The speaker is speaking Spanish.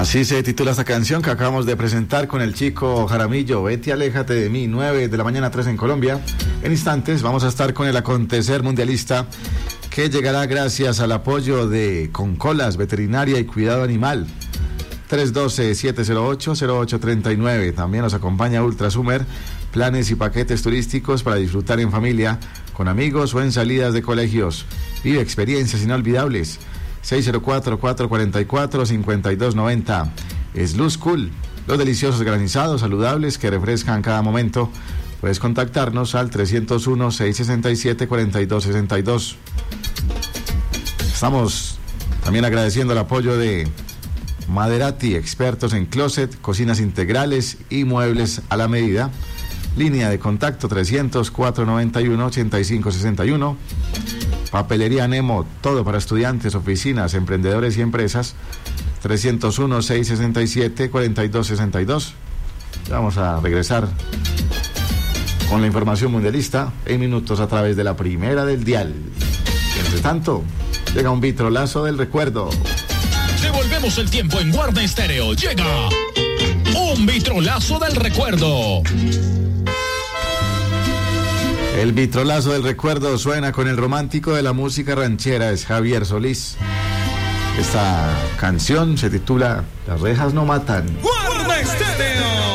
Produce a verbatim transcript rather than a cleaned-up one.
Así se titula esta canción que acabamos de presentar con el Chico Jaramillo, Vete, aléjate de mí, nueve de la mañana, tres en Colombia. En instantes vamos a estar con el acontecer mundialista que llegará gracias al apoyo de Concolas, Veterinaria y Cuidado Animal. tres uno dos, siete cero ocho, cero ocho tres nueve. También nos acompaña Ultrasumer, planes y paquetes turísticos para disfrutar en familia, con amigos o en salidas de colegios. Vive experiencias inolvidables. seis cero cuatro, cuatro cuatro cuatro, cinco dos nueve cero. Sluz Cool, los deliciosos granizados saludables que refrescan cada momento. Puedes contactarnos al trescientos uno, seiscientos sesenta y siete, cuarenta y dos sesenta y dos. Estamos también agradeciendo el apoyo de Maderati, expertos en closet, cocinas integrales y muebles a la medida. Línea de contacto trescientos, cuatro noventa y uno, ochenta y cinco sesenta y uno. Papelería Nemo, todo para estudiantes, oficinas, emprendedores y empresas. trescientos uno, seiscientos sesenta y siete, cuarenta y dos sesenta y dos. Vamos a regresar con la información mundialista en minutos a través de la primera del dial. Entre tanto, llega un vitrolazo del recuerdo. Devolvemos el tiempo en Guarda Estéreo. Llega un vitrolazo del recuerdo. El vitrolazo del recuerdo suena con el romántico de la música ranchera, es Javier Solís. Esta canción se titula Las rejas no matan. Guarda Estéreo.